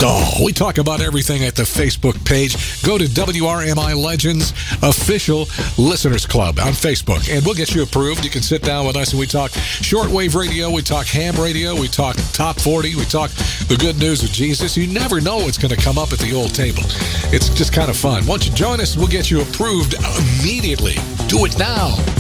Oh, we talk about everything at the Facebook page. Go to WRMI Legends Official Listeners Club on Facebook, and we'll get you approved. You can sit down with us and we talk shortwave radio, we talk ham radio, we talk top 40, we talk the good news of Jesus. You never know what's going to come up at the old table. It's just kind of fun. Once you join us, we'll get you approved immediately. Do it now.